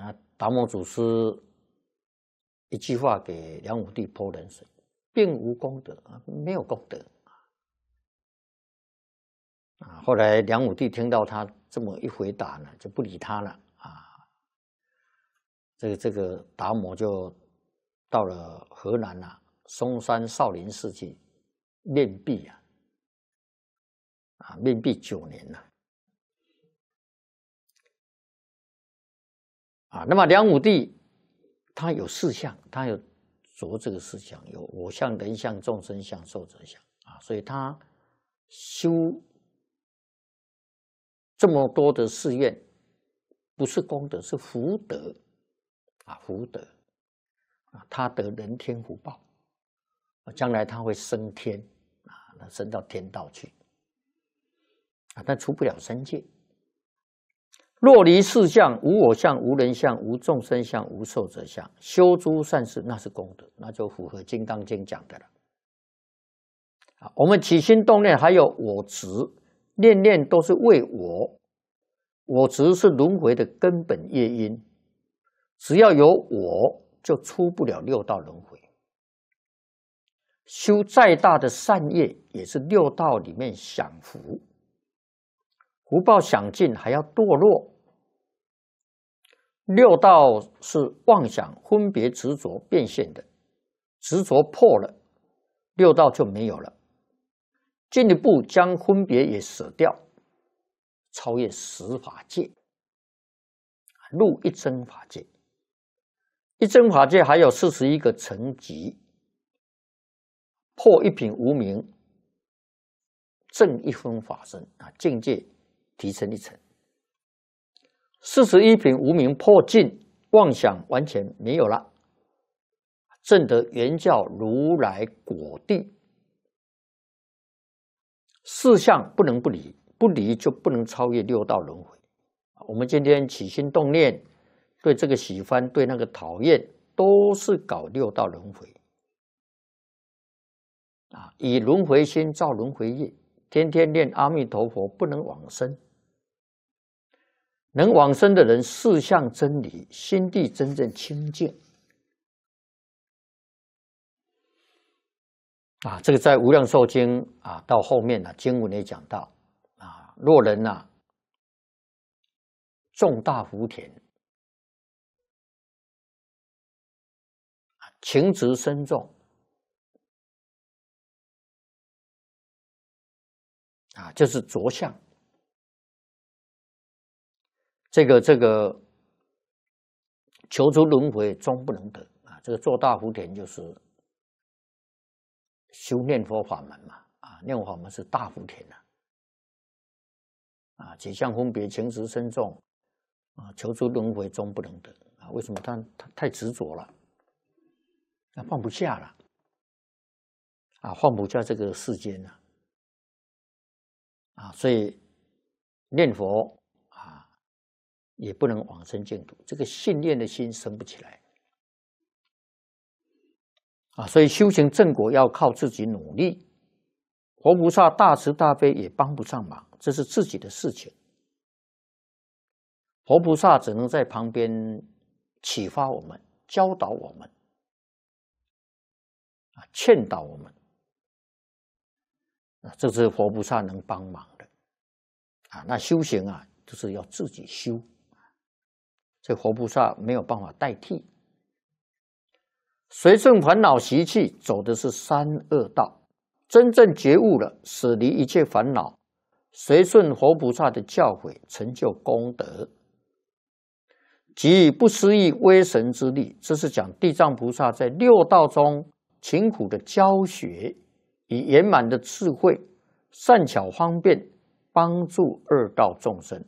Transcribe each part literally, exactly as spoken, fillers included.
啊，达摩祖师一句话给梁武帝泼冷水，并无功德啊，没有功德啊。后来梁武帝听到他这么一回答呢，就不理他了啊。这个这个达摩就到了河南啊，嵩山少林寺去面壁啊，啊，面壁九年了。啊，那么梁武帝他有四相，他有着这个四相，有我相、人相、众生相、寿者相啊，所以他修这么多的誓愿，不是功德，是福德啊，福德啊，他得人天福报，将来他会升天啊，他升到天道去啊，但出不了三界。若离四相，无我相、无人相、无众生相、无寿者相，修诸善事，那是功德，那就符合《金刚经》讲的了。啊，我们起心动念还有我执，念念都是为我，我执是轮回的根本业因，只要有我，就出不了六道轮回。修再大的善业，也是六道里面享福，福报享尽还要堕落。六道是妄想、分别、执着变现的，执着破了，六道就没有了。进一步将分别也舍掉，超越十法界，入一真法界。一真法界还有四十一个层级，破一品无明，正一分法身啊，境界提升一层。四十一品无明破尽，妄想完全没有了，证得原教如来果地。四相不能不离，不离就不能超越六道轮回。我们今天起心动念，对这个喜欢，对那个讨厌，都是搞六道轮回啊！以轮回心造轮回业，天天念阿弥陀佛，不能往生。能往生的人，四相真理，心地真正清净啊！这个在《无量寿经》啊，到后面呢、啊，经文也讲到啊，若人呐、啊、种大福田，情执深重啊，就是着相。这个这个求出轮回终不能得啊！这个做大福田就是修念佛法门嘛啊，念佛法门是大福田呐啊，几相分别，情执深重啊，求出轮回终不能得啊！为什么他他太执着了，啊放不下了啊，放不下这个世间了啊，所以念佛也不能往生净土，这个信念的心生不起来啊！所以修行正果要靠自己努力，佛菩萨大慈大悲也帮不上忙，这是自己的事情。佛菩萨只能在旁边启发我们、教导我们、啊劝导我们啊，这是佛菩萨能帮忙的啊。那修行啊，就是要自己修。这佛菩萨没有办法代替，随顺烦恼习气，走的是三恶道。真正觉悟了，舍离一切烦恼，随顺佛菩萨的教诲，成就功德，即以不思议威神之力。这是讲地藏菩萨在六道中勤苦的教学，以圆满的智慧，善巧方便，帮助二道众生。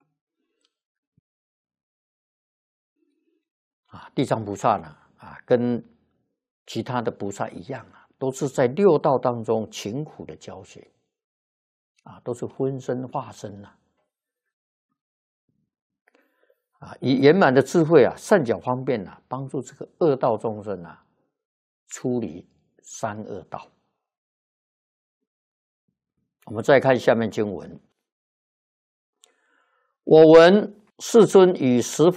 啊，地藏菩萨呢，啊，跟其他的菩萨一样啊，都是在六道当中勤苦的教学，啊，都是分身化身呐，啊，以圆满的智慧啊，善巧方便啊，帮助这个恶道众生啊，出离三恶道。我们再看下面经文：我闻世尊与十